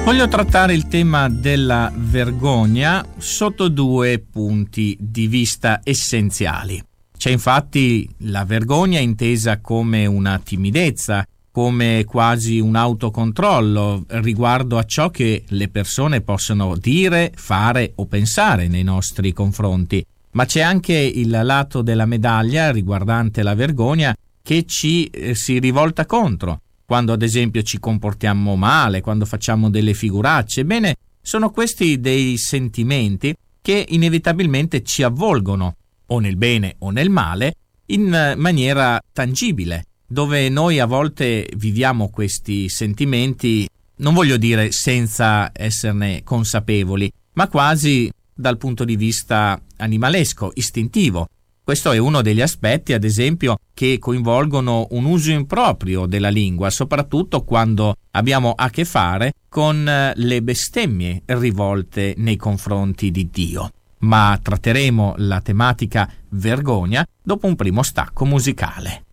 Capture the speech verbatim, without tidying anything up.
Voglio trattare il tema della vergogna sotto due punti di vista essenziali. C'è infatti la vergogna intesa come una timidezza, come quasi un autocontrollo riguardo a ciò che le persone possono dire, fare o pensare nei nostri confronti. Ma c'è anche il lato della medaglia riguardante la vergogna che ci eh, si rivolta contro. Quando ad esempio ci comportiamo male, quando facciamo delle figuracce, bene, sono questi dei sentimenti che inevitabilmente ci avvolgono, o nel bene o nel male, in maniera tangibile, dove noi a volte viviamo questi sentimenti, non voglio dire senza esserne consapevoli, ma quasi dal punto di vista animalesco, istintivo. Questo è uno degli aspetti, ad esempio, che coinvolgono un uso improprio della lingua, soprattutto quando abbiamo a che fare con le bestemmie rivolte nei confronti di Dio. Ma tratteremo la tematica vergogna dopo un primo stacco musicale.